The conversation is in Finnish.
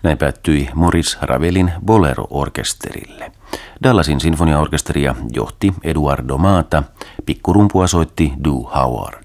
Näin päättyi Maurice Ravelin Bolero-orkesterille. Dallasin sinfoniaorkesteria johti Eduardo Mata, pikkurumpua soitti Du Howard.